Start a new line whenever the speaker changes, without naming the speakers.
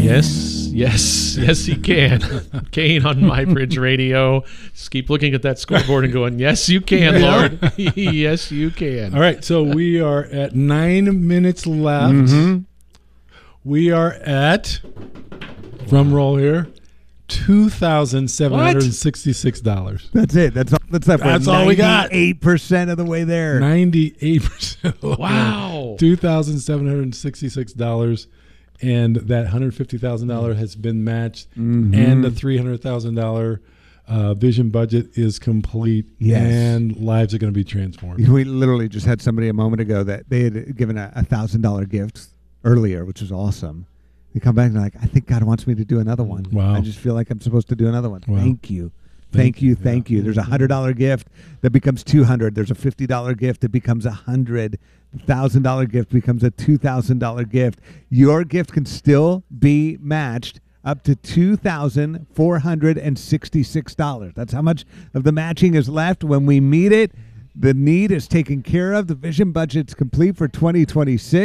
Yes, he can. Kane on MyBridge Radio. Just keep looking at that scoreboard and going, yes, you can, Lord. Yes, you can.
All right, so we are at 9 minutes left.
Mm-hmm.
We are at, drum roll here, $2,766.
That's it. That's
all we got.
98% of the way there.
98%.
Wow.
$2,766. And that $150,000 has been matched,
Mm-hmm.
and the $300,000 vision budget is complete,
Yes.
and lives are going to be transformed.
We literally just had somebody a moment ago that they had given a $1,000 gift earlier, which was awesome. They come back and they're like, I think God wants me to do another one.
Wow.
I just feel like I'm supposed to do another one.
Wow.
Thank you. Thank you. There's a $100 gift that becomes $200. There's a $50 gift that becomes $100. $1,000 gift becomes a $2,000 gift. Your gift can still be matched up to $2,466. That's how much of the matching is left. When we meet it, the need is taken care of. The vision budget's complete for 2026.